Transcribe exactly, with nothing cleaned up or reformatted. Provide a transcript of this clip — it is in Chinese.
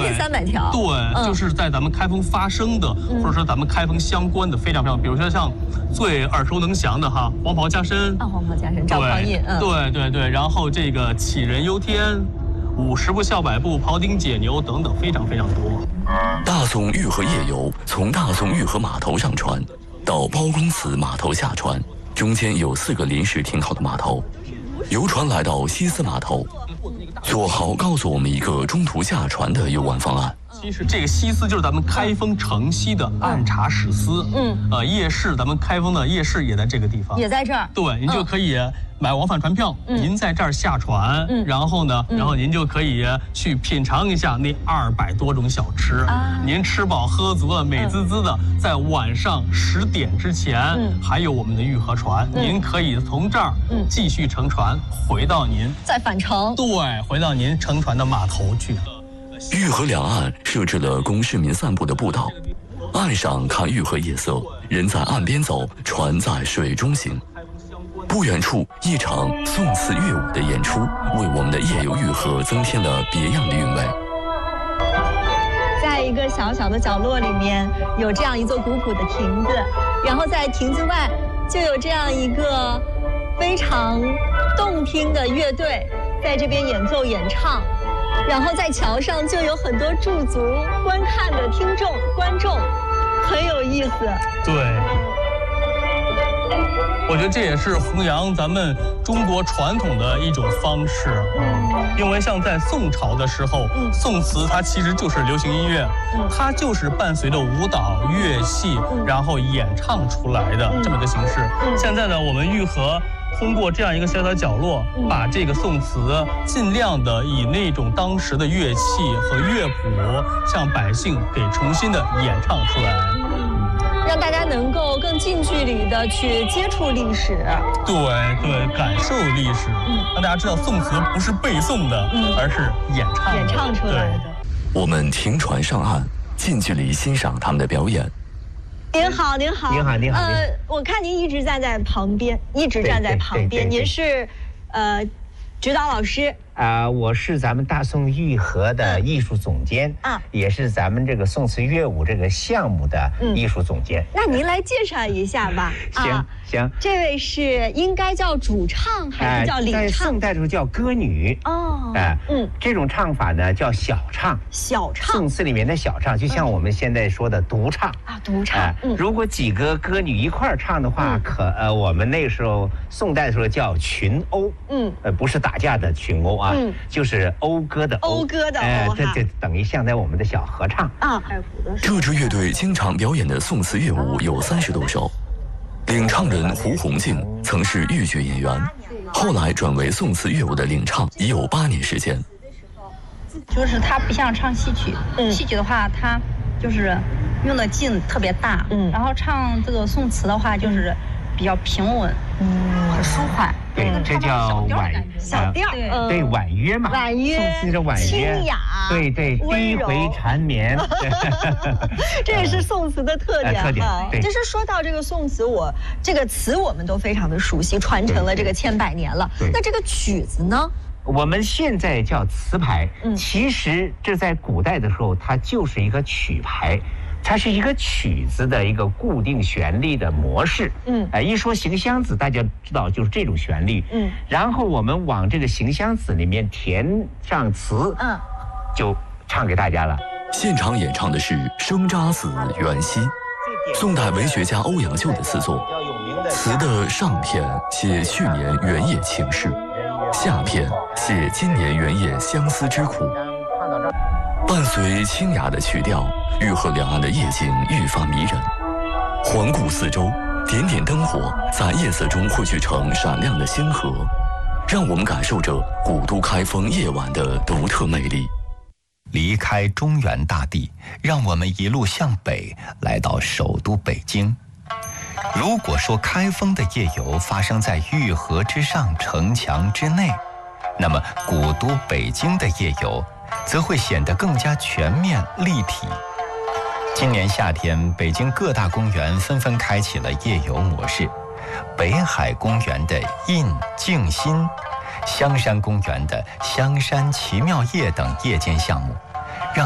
千三百条。 对， 嗯、 就是在咱们开封发生的，嗯、或者说咱们开封相关的非常非常，比如说像最耳熟能详的哈，黄袍加身啊，黄袍加身，赵匡胤， 嗯，对对对，然后这个杞人忧天。五十步笑百步，庖丁解牛等等，非常非常多。 大宋运河夜游从大宋运河码头上船到包公祠码头下船，中间有四个临时停靠的码头。游船来到西司码头，左豪告诉我们一个中途下船的游玩方案。 其实这个西司就是咱们开封城西的按察使司，嗯，呃，夜市，咱们开封的夜市也在这个地方， 也在这儿。 对，您就可以买往返船票，嗯、您在这儿下船，嗯、然后呢，嗯、然后您就可以去品尝一下那二百多种小吃，啊、您吃饱喝足了，美滋滋的，嗯、在晚上十点之前，嗯、还有我们的玉河船，嗯、您可以从这儿继续乘船回到您再返程， 对，回到您乘船的码头去。 玉河两岸设置了供市民散步的步道，岸上看玉河夜色，人在岸边走，船在水中行。不远处，一场宋词乐舞的演出，为我们的夜游玉河增添了别样的韵味。 在一个小小的角落里面，有这样一座古朴的亭子，然后在亭子外就有这样一个非常动听的乐队在这边演奏演唱。然后在桥上就有很多驻足观看的听众观众，很有意思。 对，我觉得这也是弘扬咱们中国传统的一种方式。嗯，因为像在宋朝的时候，嗯、宋词它其实就是流行音乐，嗯、它就是伴随着舞蹈乐器，嗯、然后演唱出来的这么一个形式。嗯、现在呢，我们玉河通过这样一个小小角落，嗯、把这个宋词尽量的以那种当时的乐器和乐谱，向百姓给重新的演唱出来， 嗯、让大家能够更近距离的去接触历史， 对对，感受历史，嗯、让大家知道宋词不是背诵的，嗯、而是演唱演唱出来的。 我们停船上岸，近距离欣赏他们的表演。 您好，您好， 您好，您好。 呃，我看您一直站在旁边，一直站在旁边。您是，呃，指导老师。 啊、呃，我是咱们大宋玉河的艺术总监，啊，也是咱们这个宋词乐舞这个项目的艺术总监。 嗯、那您来介绍一下吧。 行、啊、行， 这位是应该叫主唱还是叫领唱？ 在宋代的时候叫歌女。哦，哎、呃，嗯，这种唱法呢叫小唱。 小唱。 宋词里面的小唱，就像我们现在说的独唱。 啊，独唱。呃、 嗯，如果几个歌女一块儿唱的话，嗯、可呃，我们那个时候宋代的时候叫群殴。嗯，呃，不是打架的群殴。啊，嗯，就是讴歌的讴歌的讴， 哎，这就等于像在我们的小合唱啊。 这支乐队经常表演的宋词乐舞有三十多首，领唱人胡红静曾是豫剧演员，后来转为宋词乐舞的领唱，已有八年时间。 就是它不像唱戏曲，嗯、戏曲的话，它就是用的劲特别大，嗯，然后唱这个宋词的话，就是比较平稳，嗯，很舒缓。 对，这叫婉小调， 呃、对婉约嘛， 婉约， 宋词的婉约， 清雅， 对对，低回缠绵， 这也是宋词的特点特点。 就是说到这个宋词，我这个词我们都非常的熟悉，传承了这个千百年了。那这个曲子呢？ 我们现在叫词牌，嗯，其实这在古代的时候，它就是一个曲牌。它是一个曲子的一个固定旋律的模式，嗯，哎、呃，一说行香子，大家知道就是这种旋律，嗯，然后我们往这个行香子里面填上词，嗯，就唱给大家了。 现场演唱的是《生查子·元夕》，宋代文学家欧阳修的词作。词的上片写去年原野情事，下片写今年原野相思之苦。伴随清雅的曲调，玉河两岸的夜景愈发迷人。环顾四周，点点灯火在夜色中汇聚成闪亮的星河，让我们感受着古都开封夜晚的独特魅力。 离开中原大地，让我们一路向北，来到首都北京。如果说开封的夜游发生在玉河之上、城墙之内，那么古都北京的夜游则会显得更加全面立体。今年夏天，北京各大公园纷纷开启了夜游模式。北海公园的印静心，香山公园的香山奇妙夜等夜间项目，